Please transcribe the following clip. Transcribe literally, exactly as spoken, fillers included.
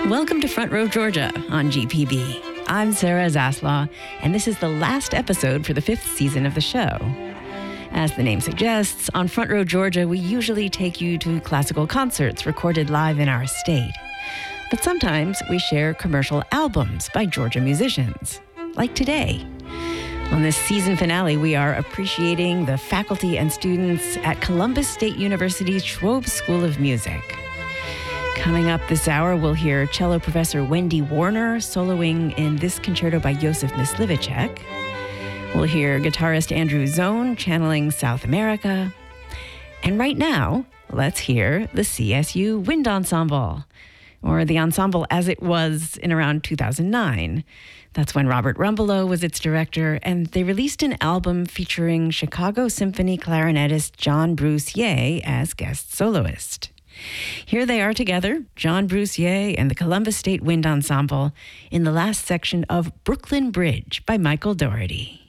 Welcome to Front Row Georgia on G P B. I'm Sarah Zaslaw, and this is the last episode for the fifth season of the show. As the name suggests, on Front Row Georgia, we usually take you to classical concerts recorded live in our state. But sometimes we share commercial albums by Georgia musicians, like today. On this season finale, we are appreciating the faculty and students at Columbus State University's Schwob School of Music. Coming up this hour, we'll hear cello professor Wendy Warner soloing in this concerto by Josef Myslivacek. We'll hear guitarist Andrew Zone channeling South America. And right now, let's hear the C S U Wind Ensemble, or the ensemble as it was in around two thousand nine. That's when Robert Rumbelow was its director, and they released an album featuring Chicago Symphony clarinetist John Bruce-Yeh as guest soloist. Here they are together, John Bruce-Yeh and the Columbus State Wind Ensemble, in the last section of Brooklyn Bridge by Michael Dougherty.